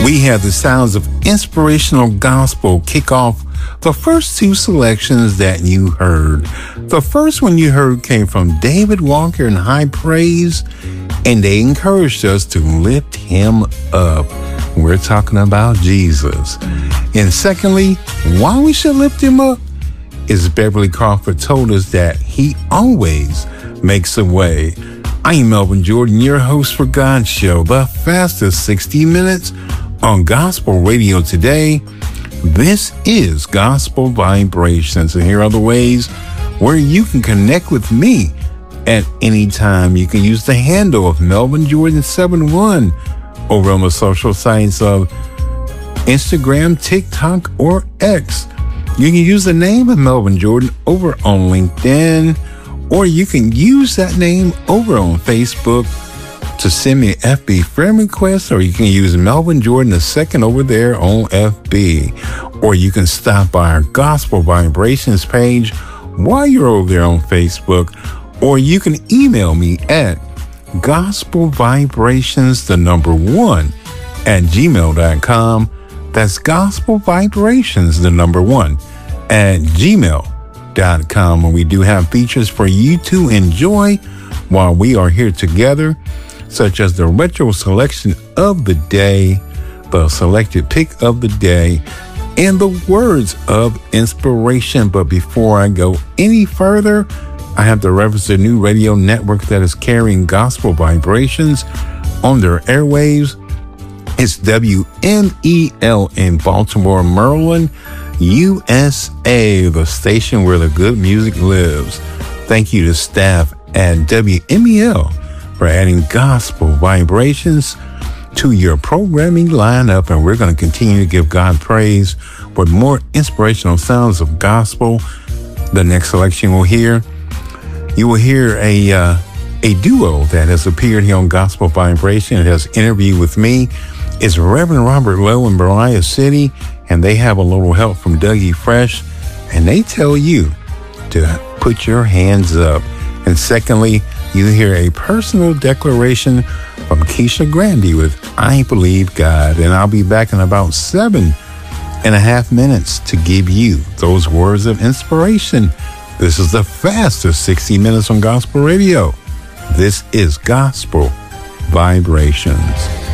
We have the sounds of inspirational gospel kick off the first two selections that you heard. The first one you heard came from David Walker and High Praise, and they encouraged us to lift him up. We're talking about Jesus. And secondly, why we should lift him up is Beverly Crawford told us that he always makes a way. I'm Melvin Jordan, your host for God's Show, the fastest 60 minutes on Gospel Radio today. This is Gospel Vibrations, and here are the ways where you can connect with me at any time. You can use the handle of Melvin Jordan 71 over on the social sites of Instagram, TikTok, or X. You can use the name of Melvin Jordan over on LinkedIn, or you can use that name over on Facebook to send me an FB friend request, or you can use Melvin Jordan II over there on FB, or you can stop by our Gospel Vibrations page while you're over there on Facebook, or you can email me at gospelvibrations1@gmail.com. That's gospelvibrations1@gmail.com. And we do have features for you to enjoy while we are here together, such as the retro selection of the day, the selected pick of the day, and the words of inspiration. But before I go any further, I have to reference the new radio network that is carrying Gospel Vibrations on their airwaves. It's WMEL in Baltimore, Maryland, USA, the station where the good music lives. Thank you to staff at WMEL for adding Gospel Vibrations to your programming lineup. And we're going to continue to give God praise with more inspirational sounds of gospel. The next selection you will hear a duo that has appeared here on Gospel Vibration. It has interviewed with me. It's Reverend Robert Lowe in Berea City, and they have a little help from Dougie Fresh, and they tell you to put your hands up. And secondly, you hear a personal declaration from Keisha Grandy with I Believe God. And I'll be back in about 7.5 minutes to give you those words of inspiration. This is the fastest 60 minutes on Gospel Radio. This is Gospel Vibrations.